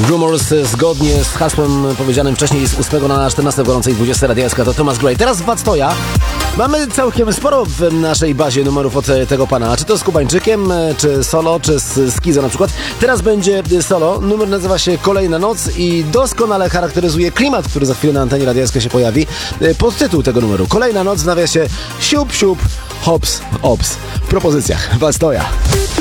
Rumors zgodnie z hasłem powiedzianym wcześniej z 8 na 14 w gorącej 20 radialska to Thomas Gray. Teraz Wactoja. Mamy całkiem sporo w naszej bazie numerów od tego pana. Czy to z Kubańczykiem, czy solo, czy z Skizo na przykład. Teraz będzie solo. Numer nazywa się Kolejna Noc i doskonale charakteryzuje klimat, który za chwilę na antenie radialskiej się pojawi. Podtytuł tego numeru. Kolejna Noc w nawiasie siup, siup, hops, ops. W propozycjach Wactoja.